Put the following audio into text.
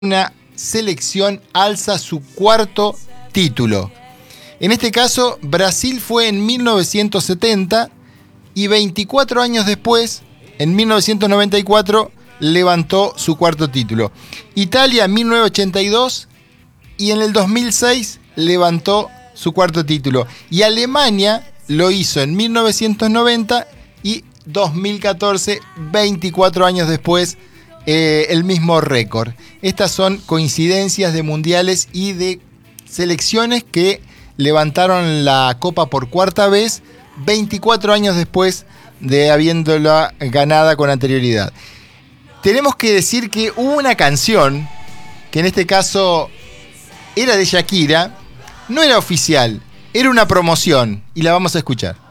una selección alza su cuarto título. En este caso, Brasil fue en 1970 y 24 años después, en 1994, levantó su cuarto título. Italia en 1982 y en el 2006 levantó su cuarto título. Y Alemania lo hizo en 1990 y 2014, 24 años después, el mismo récord. Estas son coincidencias de mundiales y de selecciones que levantaron la copa por cuarta vez 24 años después de habiéndola ganada con anterioridad. Tenemos que decir que hubo una canción que en este caso era de Shakira, no era oficial, era una promoción y la vamos a escuchar.